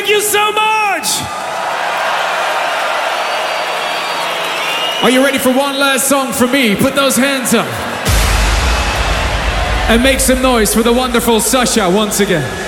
Thank you so much! Are you ready for one last song from me? Put those hands up. And make some noise for the wonderful Sasha once again.